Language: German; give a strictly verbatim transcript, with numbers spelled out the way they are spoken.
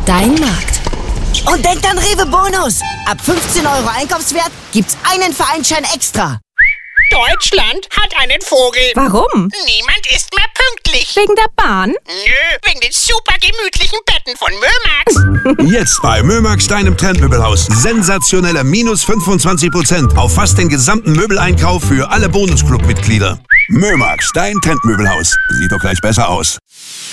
dein Markt. Und denkt an Rewe Bonus. Ab fünfzehn Euro Einkaufswert gibt's einen Vereinschein extra. Deutschland hat einen Vogel. Warum? Niemand ist mehr pünktlich. Wegen der Bahn? Nö, wegen den super gemütlichen Betten von Mömax. Jetzt bei Mömax, deinem Trendmöbelhaus. Sensationelle minus fünfundzwanzig Prozent auf fast den gesamten Möbeleinkauf für alle Bonusclub-Mitglieder. Mömax, dein Trendmöbelhaus. Sieht doch gleich besser aus.